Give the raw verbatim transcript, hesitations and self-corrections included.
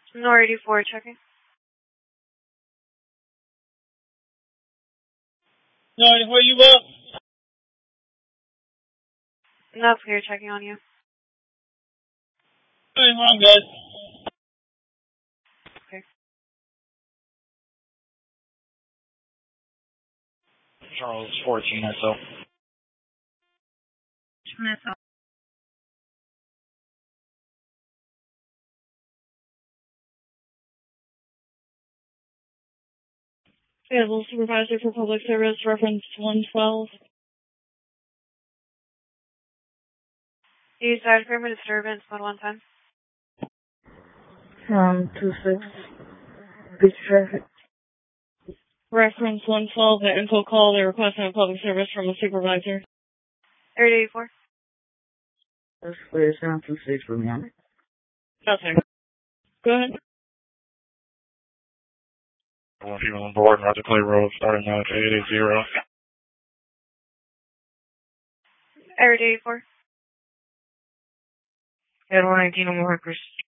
Nor eighty-four, checking. No, where you up? That's clear, checking on you. Hey, wrong, guys. Okay. Charles, fourteen S O. Smith. Available Supervisor for Public Service, reference one twelve. Use side for disturbance, mode one ten. Um, two six. Beach traffic. Reference one twelve, the info call, they're requesting a public service from a supervisor. Area eighty-four. That's clear, sound two six for me. That's it. Go ahead. One people on board, Roger Clay Road, starting now at eight eight zero. Area eighty-four. Ed one nineteen on Markers.